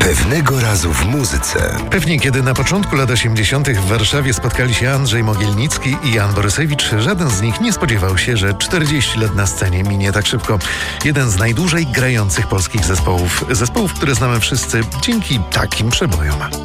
Pewnego razu w muzyce. Pewnie kiedy na początku lat 80. w Warszawie spotkali się Andrzej Mogielnicki i Jan Borysewicz, żaden z nich nie spodziewał się, że 40 lat na scenie minie tak szybko. Jeden z najdłużej grających polskich zespołów, które znamy wszyscy dzięki takim przebojom.